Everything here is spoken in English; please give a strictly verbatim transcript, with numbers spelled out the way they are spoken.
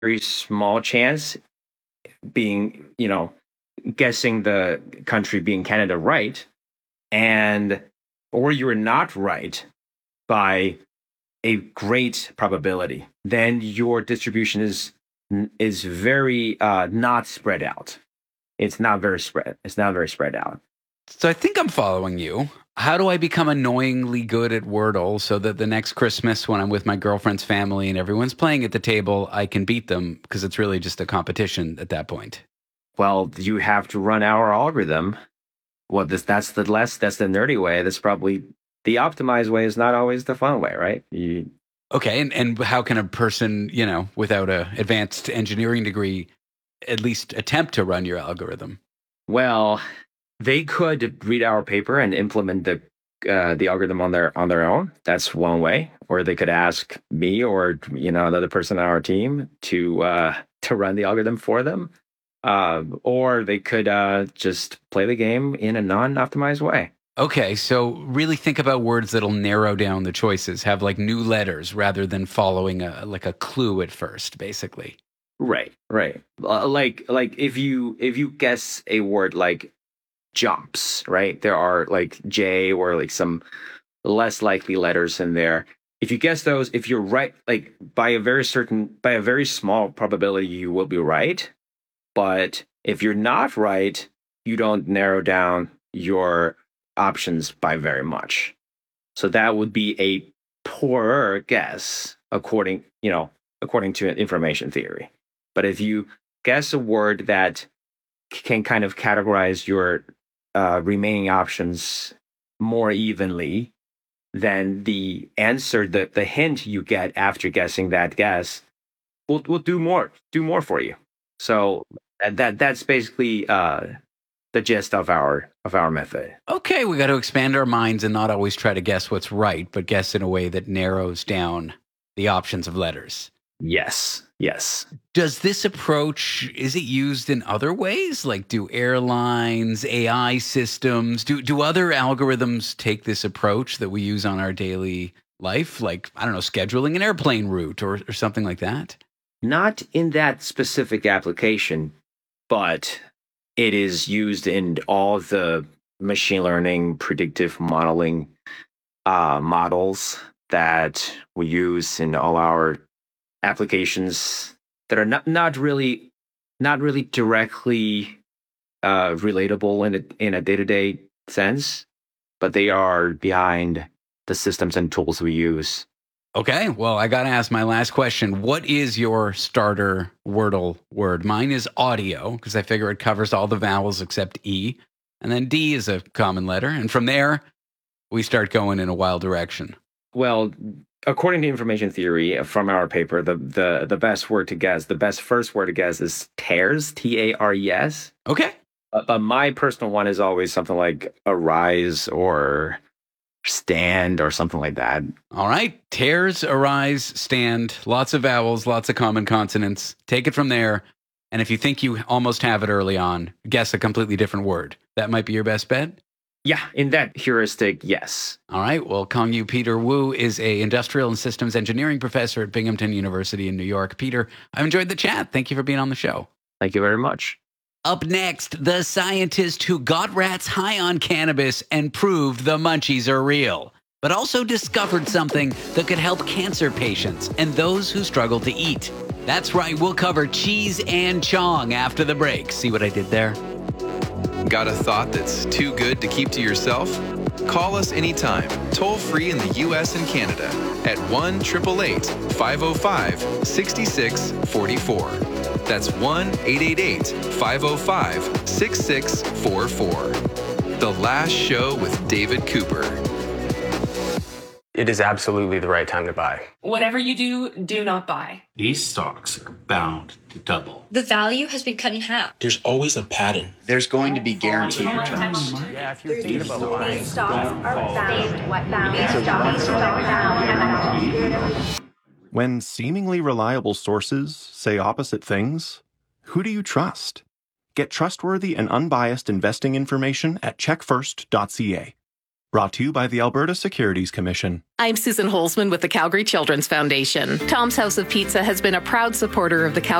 very small chance being, you know, guessing the country being Canada right, and or you're not right by a great probability, then your distribution is is very uh, not spread out. It's not very spread. It's not very spread out. So I think I'm following you. How do I become annoyingly good at Wordle so that the next Christmas when I'm with my girlfriend's family and everyone's playing at the table, I can beat them because it's really just a competition at that point? Well, you have to run our algorithm. Well, this that's the less that's the nerdy way. That's probably the optimized way is not always the fun way, right? You, okay, and, and how can a person, you know, without a advanced engineering degree at least attempt to run your algorithm? Well, they could read our paper and implement the uh, the algorithm on their on their own. That's one way. Or they could ask me or you know another person on our team to uh, to run the algorithm for them. Uh, or they could uh, just play the game in a non-optimized way. Okay, so really think about words that'll narrow down the choices. Have like new letters rather than following a like a clue at first, basically. Right, right. Uh, like like if you if you guess a word like jumps, right? There are like J or like some less likely letters in there. If you guess those, if you're right, like by a very certain, by a very small probability, you will be right. But if you're not right, you don't narrow down your options by very much. So that would be a poorer guess according, you know, according to information theory. But if you guess a word that can kind of categorize your uh, remaining options more evenly, then the answer, the, the hint you get after guessing that guess will will do more, do more for you. So that that's basically uh, the gist of our of our method. Okay, we got to expand our minds and not always try to guess what's right, but guess in a way that narrows down the options of letters. Yes, yes. Does this approach, is it used in other ways? Like do airlines, A I systems, do, do other algorithms take this approach that we use on our daily life? Like, I don't know, scheduling an airplane route or, or something like that? Not in that specific application, but it is used in all the machine learning, predictive modeling uh, models that we use in all our applications that are not, not really not really directly uh, relatable in a, in a day-to-day sense, but they are behind the systems and tools we use. Okay, well, I got to ask my last question. What is your starter Wordle word? Mine is audio, because I figure it covers all the vowels except E. And then D is a common letter. And from there, we start going in a wild direction. Well, according to information theory from our paper, the, the, the best word to guess, the best first word to guess is tares, T A R E S. Okay. Uh, but my personal one is always something like arise or stand or something like that. All right. Tares, arise, stand. Lots of vowels, lots of common consonants. Take it from there. And if you think you almost have it early on, guess a completely different word. That might be your best bet? Yeah, in that heuristic, yes. All right. Well, Kongyu Peter Wu is a industrial and systems engineering professor at Binghamton University in New York. Peter, I've enjoyed the chat. Thank you for being on the show. Thank you very much. Up next, the scientist who got rats high on cannabis and proved the munchies are real, but also discovered something that could help cancer patients and those who struggle to eat. That's right. We'll cover cheese and chong after the break. See what I did there? Got a thought that's too good to keep to yourself? Call us anytime, toll free in the U S and Canada at one eight eight eight, five oh five, six six four four. That's one eight eight eight, five oh five, six six four four. The Last Show with David Cooper. It is absolutely the right time to buy. Whatever you do, do not buy. These stocks are bound to double. The value has been cut in half. There's always a pattern. There's going to be guaranteed returns. Yeah, if you're thinking about buying. These stocks are bound. These stocks are bound. When seemingly reliable sources say opposite things, who do you trust? Get trustworthy and unbiased investing information at check first dot c a. Brought to you by the Alberta Securities Commission. I'm Susan Holzman with the Calgary Children's Foundation. Tom's House of Pizza has been a proud supporter of the Calgary